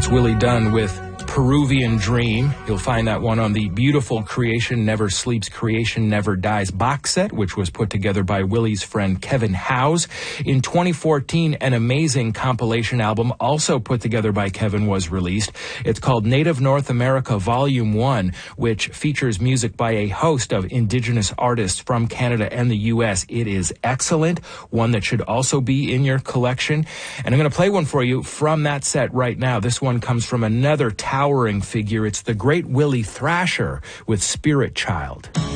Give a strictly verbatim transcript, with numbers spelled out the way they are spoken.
It's Willie Dunn with Peruvian Dream. You'll find that one on the beautiful Creation Never Sleeps, Creation Never Dies box set, which was put together by Willie's friend Kevin Howes. In twenty fourteen, an amazing compilation album also put together by Kevin was released. It's called Native North America Volume one, which features music by a host of indigenous artists from Canada and the U S. It is excellent, one that should also be in your collection. And I'm going to play one for you from that set right now. This one comes from another towering figure. It's the great Willie Thrasher with Spirit Child.